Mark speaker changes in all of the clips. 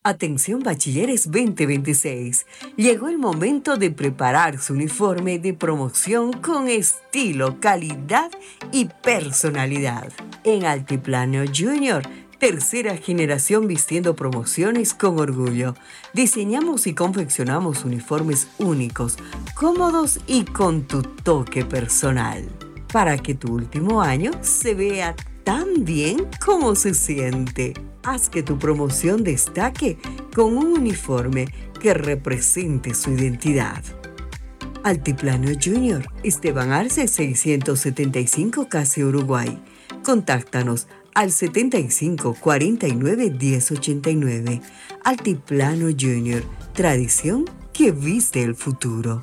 Speaker 1: Atención bachilleres 2026. Llegó el momento de preparar su uniforme de promoción con estilo, calidad y personalidad. En Altiplano Junior, tercera generación vistiendo promociones con orgullo. Diseñamos y confeccionamos uniformes únicos, cómodos y con tu toque personal, para que tu último año se vea tan bien como se siente. Haz que tu promoción destaque con un uniforme que represente su identidad. Altiplano Junior, Esteban Arce 675 Casi Uruguay. Contáctanos al 75 49 10 89. Altiplano Junior, tradición que viste el futuro.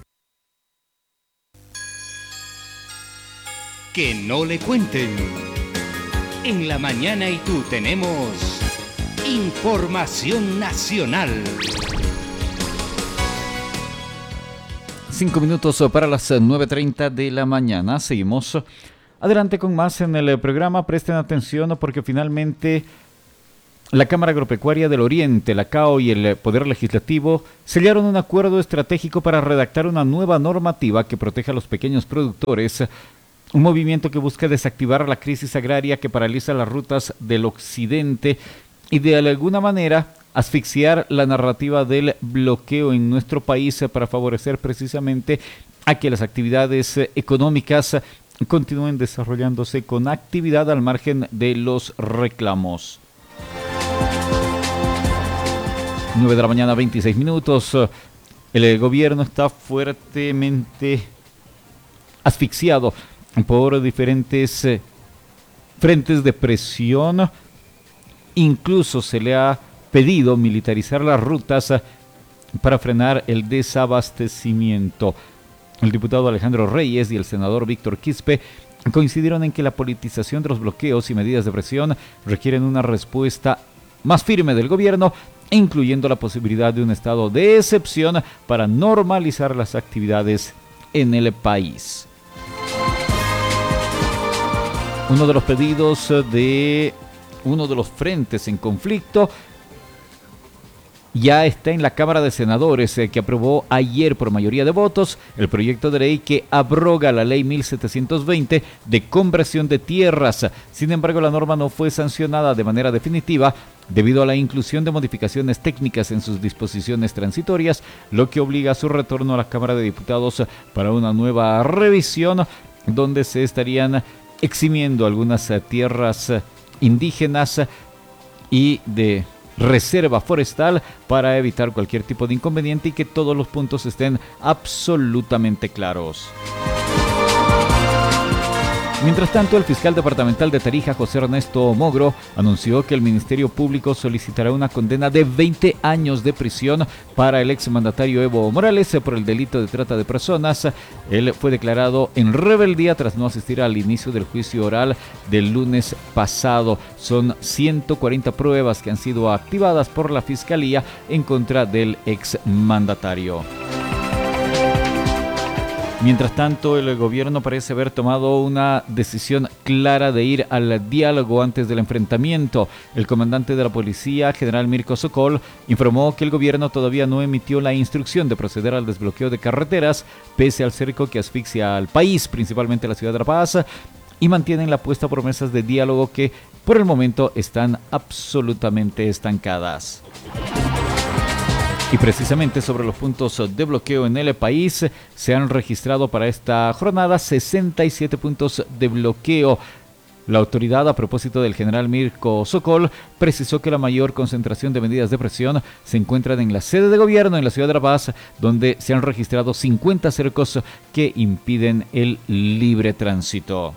Speaker 2: Que no le cuenten. En la mañana y tú tenemos información nacional.
Speaker 3: 5 minutos para las 9:30 de la mañana. Seguimos adelante con más en el programa. Presten atención porque finalmente la Cámara Agropecuaria del Oriente, la CAO y el Poder Legislativo sellaron un acuerdo estratégico para redactar una nueva normativa que proteja a los pequeños productores. Un movimiento que busca desactivar la crisis agraria que paraliza las rutas del occidente y de alguna manera asfixiar la narrativa del bloqueo en nuestro país para favorecer precisamente a que las actividades económicas continúen desarrollándose con actividad al margen de los reclamos. 9 de la mañana, 26 minutos. El gobierno está fuertemente asfixiado por diferentes frentes de presión. Incluso se le ha pedido militarizar las rutas para frenar el desabastecimiento. El diputado Alejandro Reyes y el senador Víctor Quispe coincidieron en que la politización de los bloqueos y medidas de presión requieren una respuesta más firme del gobierno, incluyendo la posibilidad de un estado de excepción para normalizar las actividades en el país. Uno de los pedidos de uno de los frentes en conflicto ya está en la Cámara de Senadores, que aprobó ayer por mayoría de votos el proyecto de ley que abroga la ley 1720 de conversión de tierras. Sin embargo, la norma no fue sancionada de manera definitiva debido a la inclusión de modificaciones técnicas en sus disposiciones transitorias, lo que obliga a su retorno a la Cámara de Diputados para una nueva revisión donde se estarían eximiendo algunas tierras indígenas y de reserva forestal para evitar cualquier tipo de inconveniente y que todos los puntos estén absolutamente claros. Mientras tanto, el fiscal departamental de Tarija, José Ernesto Mogro, anunció que el Ministerio Público solicitará una condena de 20 años de prisión para el exmandatario Evo Morales por el delito de trata de personas. Él fue declarado en rebeldía tras no asistir al inicio del juicio oral del lunes pasado. Son 140 pruebas que han sido activadas por la Fiscalía en contra del exmandatario. Mientras tanto, el gobierno parece haber tomado una decisión clara de ir al diálogo antes del enfrentamiento. El comandante de la policía, general Mirko Sokol, informó que el gobierno todavía no emitió la instrucción de proceder al desbloqueo de carreteras, pese al cerco que asfixia al país, principalmente la ciudad de La Paz, y mantienen la puesta promesas de diálogo que por el momento están absolutamente estancadas. Y precisamente sobre los puntos de bloqueo en el país, se han registrado para esta jornada 67 puntos de bloqueo. La autoridad, a propósito del general Mirko Sokol, precisó que la mayor concentración de medidas de presión se encuentran en la sede de gobierno en la ciudad de La Paz, donde se han registrado 50 cercos que impiden el libre tránsito.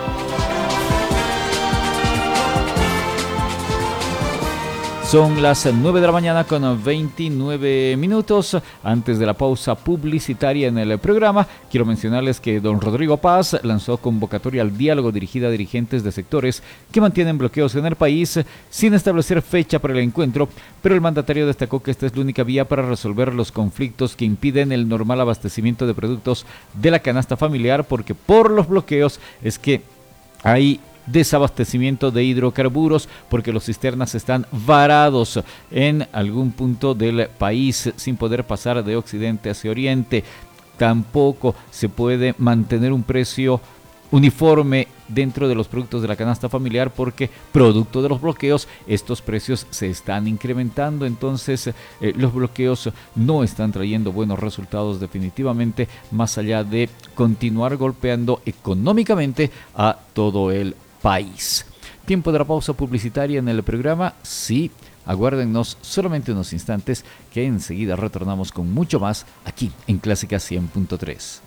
Speaker 3: Son las 9 de la mañana con 29 minutos. Antes de la pausa publicitaria en el programa, quiero mencionarles que don Rodrigo Paz lanzó convocatoria al diálogo dirigida a dirigentes de sectores que mantienen bloqueos en el país sin establecer fecha para el encuentro, pero el mandatario destacó que esta es la única vía para resolver los conflictos que impiden el normal abastecimiento de productos de la canasta familiar, porque por los bloqueos es que hay desabastecimiento de hidrocarburos porque los cisternas están varados en algún punto del país sin poder pasar de occidente hacia oriente. Tampoco se puede mantener un precio uniforme dentro de los productos de la canasta familiar porque producto de los bloqueos estos precios se están incrementando. Entonces los bloqueos no están trayendo buenos resultados definitivamente, más allá de continuar golpeando económicamente a todo el país. Tiempo de la pausa publicitaria en el programa. Sí, aguárdennos solamente unos instantes que enseguida retornamos con mucho más aquí en Clásica 100.3.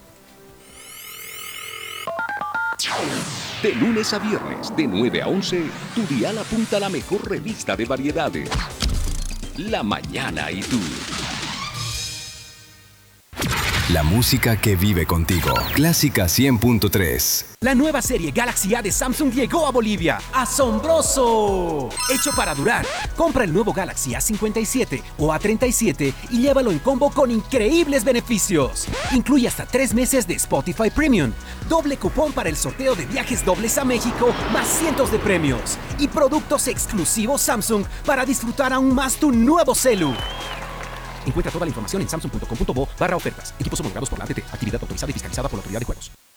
Speaker 4: De lunes a viernes, de 9 a 11, tu dial apunta a la mejor revista de variedades. La Mañana y tú.
Speaker 5: La música que vive contigo. Clásica 100.3.
Speaker 6: La nueva serie Galaxy A de Samsung llegó a Bolivia. ¡Asombroso! Hecho para durar. Compra el nuevo Galaxy A57 o A37 y llévalo en combo con increíbles beneficios. Incluye hasta 3 meses de Spotify Premium, doble cupón para el sorteo de viajes dobles a México, más cientos de premios y productos exclusivos Samsung para disfrutar aún más tu nuevo celu. Encuentra toda la información en samsung.com.bo/ofertas. Equipos homologados por la ATT. Actividad autorizada y fiscalizada por la Autoridad de Juegos.